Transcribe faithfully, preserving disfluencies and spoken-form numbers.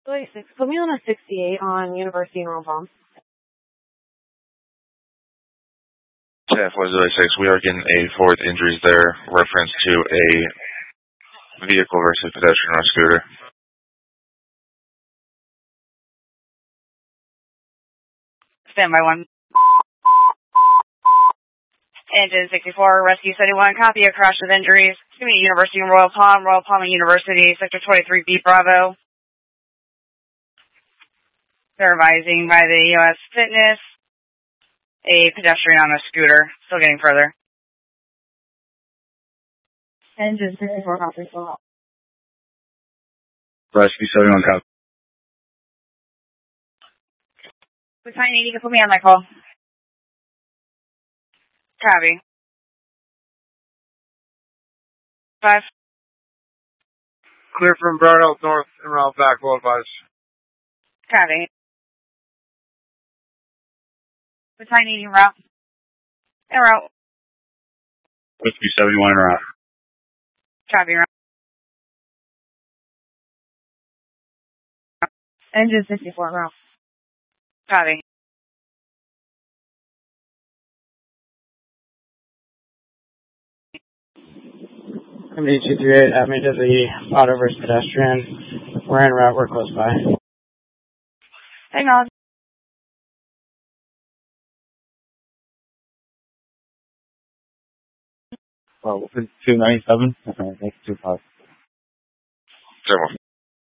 six, put me on a sixty-eight on University in Royal Palm. Staff was six. We are getting a fourth injuries there, reference to a vehicle versus pedestrian on a scooter. Stand by one. Engine sixty-four, Rescue seventy-one, copy a crash with injuries. Community University in Royal Palm, Royal Palm University, Sector twenty-three B Bravo. Supervising by the U S Fitness, a pedestrian on a scooter. Still getting further. Engine sixty-four, copy. Rescue seventy-one, copy. Lieutenant, you can put me on my call. Copy. Five. Clear from Brown Hills North and route back, will advise. Copy. Lieutenant, needing route. En route. Rescue seventy-one, en route. Copy, route. Engine sixty-four, route. Copy. Community two three eight, admit to the auto versus pedestrian. We're en route, we're close by. Acknowledge. Oh, two ninety-seven? Okay, thanks, two five. Several.